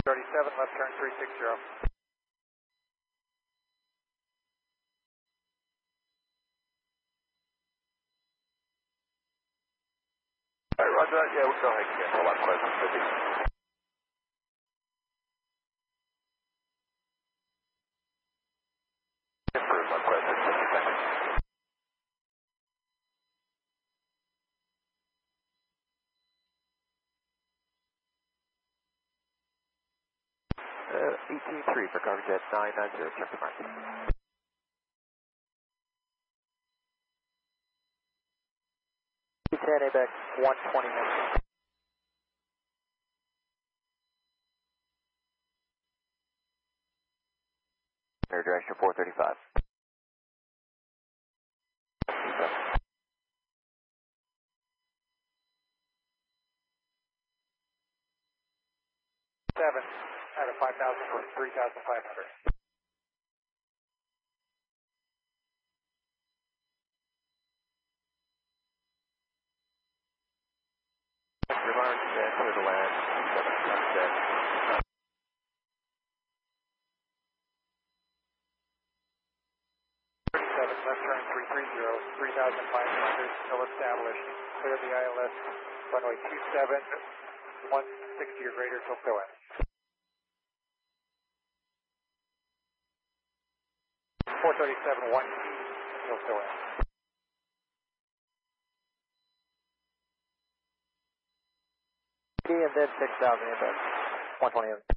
37, left turn 360. All right, roger that. Yeah, we'll go ahead and cancel that question 50. Improve my question 50 seconds. Uh, 18-3 for Cargo Jet 990, check the mark. Ten ABEX 120 minutes. Air direction 435. 7 out of 5,000 for 3,500. Remark, clear to land. 37, left turn 330, 3,500, still established. Clear the ILS, runway 27, 160 or greater till fill in. 437, 1 till fill in. And then 6,000 index, 120.